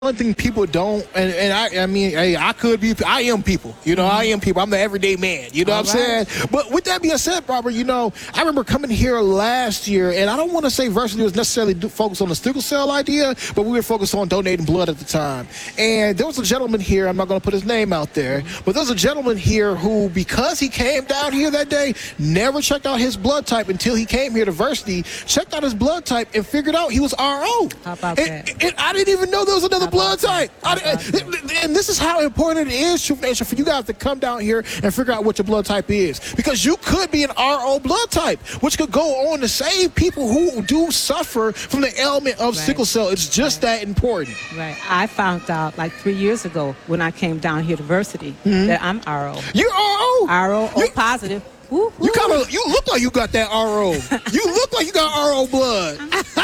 one thing people don't, and I mean, hey, I am people, I am people. I'm the everyday man, what I'm saying? But with that being said, Robert, I remember coming here last year, and I don't want to say Varsity was necessarily focused on the sickle cell idea, but we were focused on donating blood at the time. And there was a gentleman here, I'm not going to put his name out there, but there was a gentleman here who, because he came down here that day, never checked out his blood type until he came here to Varsity, checked out his blood type, and figured out he was RO. How about that? And I didn't even know there was another blood type. And this is how important it is, Truth Nation, for you guys to come down here and figure out what your blood type is. Because you could be an RO blood type, which could go on to save people who do suffer from the ailment of sickle cell. It's just that important. Right. I found out like 3 years ago when I came down here to Varsity that I'm RO. You're RO? RO, O positive. Woo, woo. You look like you got that RO. You look like you got RO blood.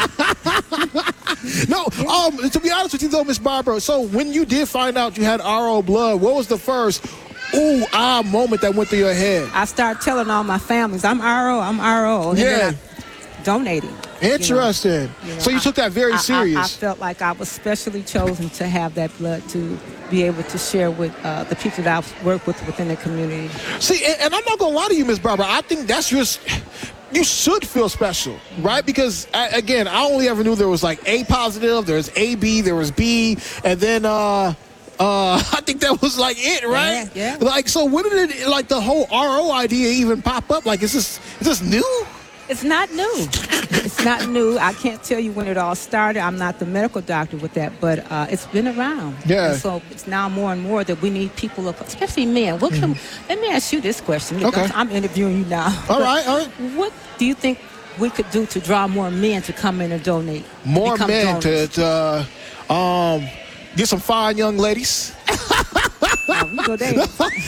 No, to be honest with you though, Miss Barbara, so when you did find out you had RO blood, what was the first moment that went through your head? I started telling all my families, I'm RO. And then I donated. Interesting. So you took that very serious. I felt like I was specially chosen to have that blood to be able to share with the people that I work with within the community. See, and I'm not going to lie to you, Miss Barbara. I think that's just... You should feel special, right? Because, again, I only ever knew there was, like, A positive, there was AB, there was B, and then I think that was, like, it, right? Yeah. Like, so when did it, like, the whole RO idea even pop up? Like, is this new? It's not new. It's not new. I can't tell you when it all started. I'm not the medical doctor with that, but it's been around. Yeah. And so it's now more and more that we need people, especially men. Let me ask you this question. Okay. I'm interviewing you now. All right. What do you think we could do to draw more men to come in and donate? More men donors? to get some fine young ladies. We go there.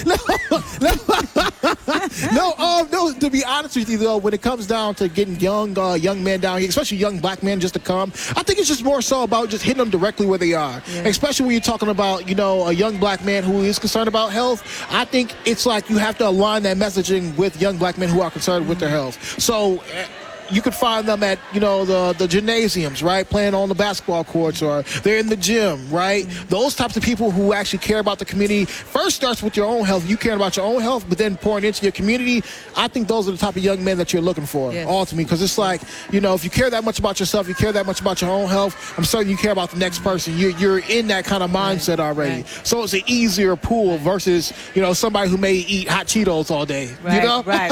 No. To be honest with you, though, when it comes down to getting young men down here, especially young black men, just to come, I think it's just more so about just hitting them directly where they are. Yeah. Especially when you're talking about, a young black man who is concerned about health. I think it's like you have to align that messaging with young black men who are concerned with their health. So you could find them at, the gymnasiums, right? Playing on the basketball courts, or they're in the gym, right? Those types of people who actually care about the community first starts with your own health. You care about your own health, but then pouring into your community. I think those are the type of young men that you're looking for, ultimately, because it's like, if you care that much about yourself, you care that much about your own health, I'm certain you care about the next person. You're in that kind of mindset already. Right. So it's an easier pool versus, somebody who may eat hot Cheetos all day. Right,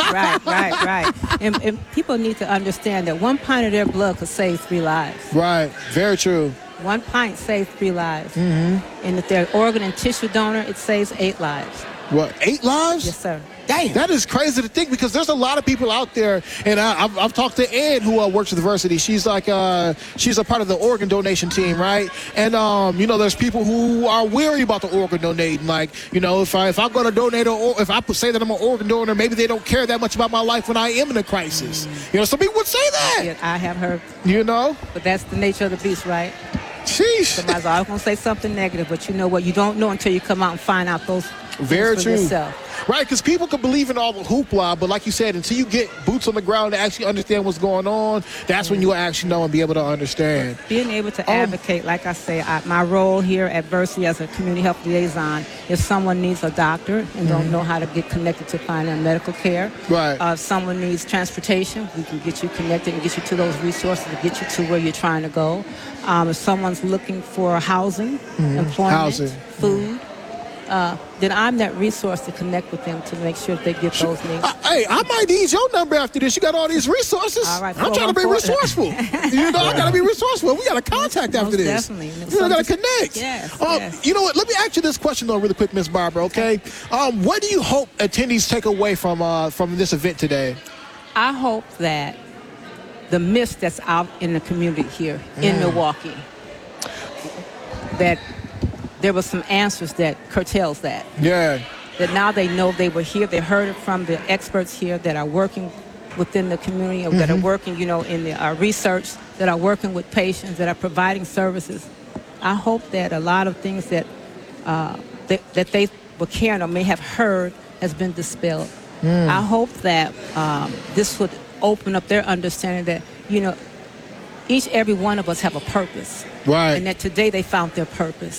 right. And people need to understand that 1 pint of their blood could save 3 lives. Right, very true. 1 pint saves 3 lives. And if they're an organ and tissue donor, it saves 8 lives. What, 8 lives? Yes, sir. Damn. That is crazy to think, because there's a lot of people out there, and I've talked to Ann, who works at the Varsity. She's like, she's a part of the organ donation team, right? And, there's people who are weary about the organ donating. Like, if I'm going to donate, or if I say that I'm an organ donor, maybe they don't care that much about my life when I am in a crisis. Some people would say that. Yeah, I have heard. But that's the nature of the beast, right? Sheesh. Somebody's always going to say something negative, but you know what? You don't know until you come out and find out those Very things for true. yourself. Right, because people can believe in all the hoopla, but like you said, until you get boots on the ground to actually understand what's going on, that's when you'll actually know and be able to understand. Being able to advocate, like I say, my role here at Varsity as a community health liaison, if someone needs a doctor and don't know how to get connected to finding medical care, right. If someone needs transportation, we can get you connected and get you to those resources to get you to where you're trying to go. If someone's looking for housing, employment, food, then I'm that resource to connect with them to make sure that they get those needs. Hey, I might need your number after this. You got all these resources. All right, I'm trying to be resourceful. I got to be resourcely. We got to contact after this. Definitely. Got to connect. Yes. You know what? Let me ask you this question, though, really quick, Miss Barbara, okay? What do you hope attendees take away from this event today? I hope that the mist that's out in the community here in Milwaukee, that there were some answers that curtails that. Yeah. That now they know they were here. They heard it from the experts here that are working within the community, or that are working, in the research, that are working with patients, that are providing services. I hope that a lot of things that they were carrying or may have heard has been dispelled. I hope that this would open up their understanding that, each every one of us have a purpose. Right. And that today they found their purpose.